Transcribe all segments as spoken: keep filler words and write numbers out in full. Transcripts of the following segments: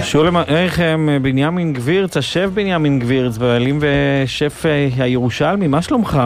שולם עליכם, בנימין גבירץ, השף בנימין גבירץ, בעלים ושף הירושלמי, מה שלומך?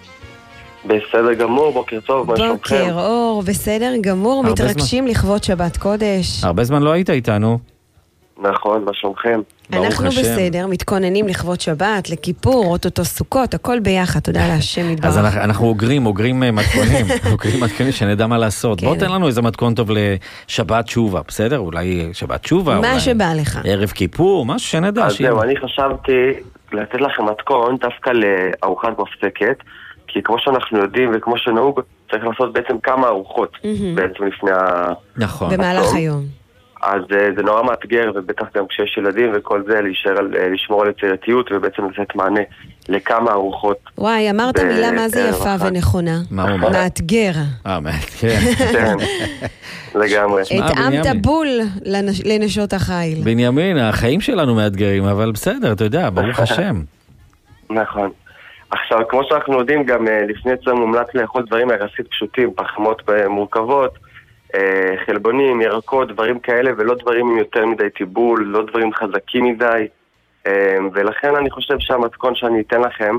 בסדר גמור, בוקר טוב, מה שלומכם? בוקר אור, בסדר גמור, מתרגשים לכבוד שבת קודש. הרבה זמן לא היית איתנו. נכון, מה שלומכם? אנחנו בסדר, מתכוננים לכבוד שבת, לכיפור, אוטוטו סוכות, הכל ביחד, תודה להשם יתברך. אז אנחנו אוגרים, אוגרים מתכונים, אוגרים מתכונים שנדע מה לעשות. בוא תן לנו איזה מתכון טוב לשבת שובה, בסדר? אולי שבת שובה, מה שבא לך. ערב כיפור, משהו שנדע. אז זהו, אני חשבתי לתת לכם מתכון דווקא לארוחת מפסקת, כי כמו שאנחנו יודעים וכמו שנהוג, צריך לעשות בעצם כמה ארוחות בעצם לפני ה... נכון. במהלך היום. אז זה נורא מאתגר, ובטח גם כשיש ילדים וכל זה, להישאר, לשמור על יצירתיות ובעצם לתת מענה לכמה ארוחות. וואי, אמרת מילה מה זה יפה ונכונה. מה הוא? מאתגר. אה, מאתגר. כן, לגמרי. התאמת בול לנשות החיל. בנימין, החיים שלנו מאתגרים, אבל בסדר, אתה יודע, ברוך השם. נכון. עכשיו, כמו שאנחנו יודעים, גם לפני צום מומלץ לאכול דברים יחסית פשוטים, פחמות מורכבות, חלבונים, ירקות, דברים כאלה, ולא דברים עם יותר מדי טיבול, לא דברים חזקים מדי, ולכן אני חושב שהמתכון שאני אתן לכם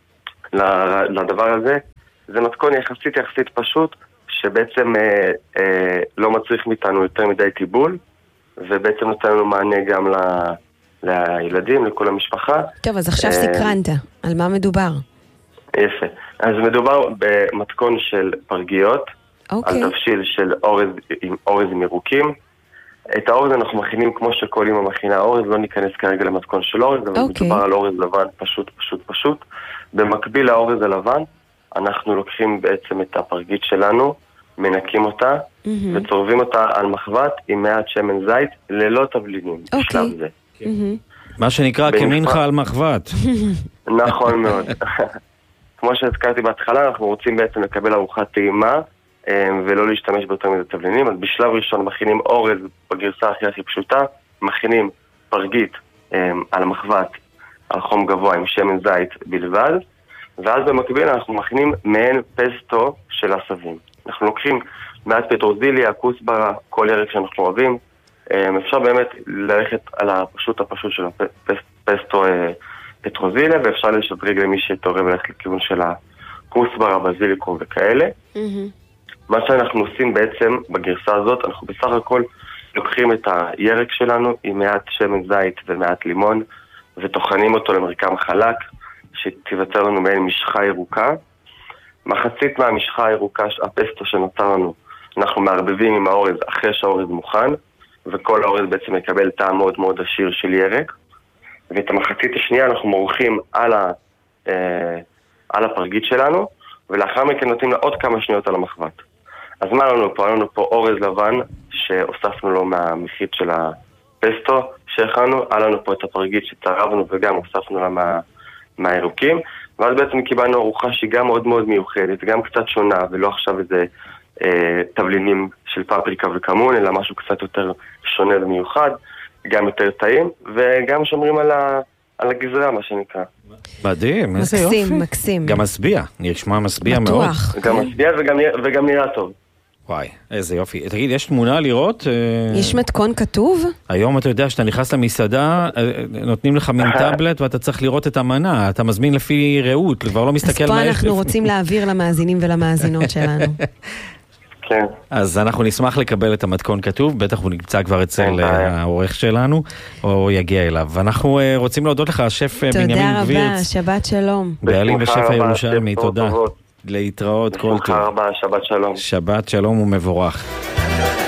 לדבר הזה, זה מתכון יחסית יחסית פשוט, שבעצם לא מצריך מאיתנו יותר מדי טיבול, ובעצם נותן לנו מענה גם לילדים, לכל המשפחה. טוב, אז עכשיו סקרנת, על מה מדובר? יפה. אז מדובר במתכון של פרגיות, אוקיי. על תבשיל של אורז עם אורז עם ירוקים. את האורז אנחנו מכינים כמו שכל אמא מכינה אורז, לא ניכנס כרגע למתכון של אורז, אבל אוקיי. מדובר על אורז לבן פשוט פשוט פשוט. במקביל לאורז הלבן, אנחנו לוקחים בעצם את הפרגית שלנו, מנקים אותה, Mm-hmm. וצורבים אותה על מחבת עם מעט שמן זית, ללא תבלינים, אוקיי. בשלב זה. Mm-hmm. מה שנקרא כמינך על מחבת. נכון מאוד. כמו שהזכרתי בהתחלה, אנחנו רוצים בעצם לקבל ארוחת טעימה, ולא להשתמש באותם מדי תבלינים. אז בשלב ראשון מכינים אורז בגרסה הכי הכי פשוטה, מכינים פרגית על המחבת, על חום גבוה עם שמן זית בלבד, ואז במקביל אנחנו מכינים מעין פסטו של עשבים. אנחנו לוקחים מעט פטרוזיליה, כוסברה, כל ירק שאנחנו אוהבים. אפשר באמת ללכת על הפשוט הפשוט של הפסטו פטרוזיליה, ואפשר לשדרג למי שתורם ללכת לכיוון של הכוסברה, בזיליקום וכאלה. Mm-hmm. מה שאנחנו עושים בעצם בגרסה הזאת, אנחנו בסך הכל לוקחים את הירק שלנו עם מעט שמן זית ומעט לימון, וטוחנים אותו למרקם חלק, שתיווצר לנו מעין משחה ירוקה. מחצית מהמשחה הירוקה, הפסטו שנותר לנו, אנחנו מערבבים עם האורז אחרי שהאורז מוכן, וכל האורז בעצם מקבל טעם מאוד מאוד עשיר של ירק. ואת המחצית השנייה אנחנו מורחים על, ה, אה, על הפרגית שלנו, ולאחר מכן נותנים לה עוד כמה שניות על המחבת. אז מה לנו פה? לנו פה אורז לבן שהוספנו לו מהמחית של הפסטו שהכנו, היה לנו פה את הפרגית שצרבנו וגם הוספנו לה מה, מהירוקים, ואז בעצם קיבלנו ארוחה שהיא גם מאוד מאוד מיוחדת, גם קצת שונה, ולא עכשיו איזה אה, תבלינים של פפריקה וכמון, אלא משהו קצת יותר שונה ומיוחד, גם יותר טעים, וגם שומרים על ה... על הגזרה, מה שנקרא. מדהים, איזה יופי. מקסים, מקסים. גם מסביע, נשמע מסביע מאוד. בטוח. גם מסביע וגם, וגם נראה טוב. וואי, איזה יופי. תגיד, יש תמונה לראות? יש מתכון כתוב? היום אתה יודע שאתה נכנס למסעדה, נותנים לך מין טאבלט ואתה צריך לראות את המנה. אתה מזמין לפי ראות, כבר לא מסתכל אז מה פה יש. אנחנו רוצים להעביר למאזינים ולמאזינות שלנו. כן. אז אנחנו נשמח לקבל את המתכון כתוב, בטח הוא נמצא כבר אצל העורך שלנו, או יגיע אליו. ואנחנו רוצים להודות לך, השף בנימין גבירץ. תודה רבה, שבת שלום. בעלים ושף הירושלמי, תודה. להתראות כל טוב. בשמחה רבה, שבת שלום. שבת שלום ומבורך.